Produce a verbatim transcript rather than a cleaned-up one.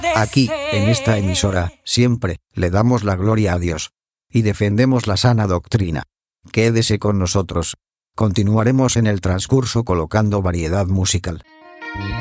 Aquí, en esta emisora, siempre le damos la gloria a Dios y defendemos la sana doctrina. Quédese con nosotros. Continuaremos en el transcurso colocando variedad musical.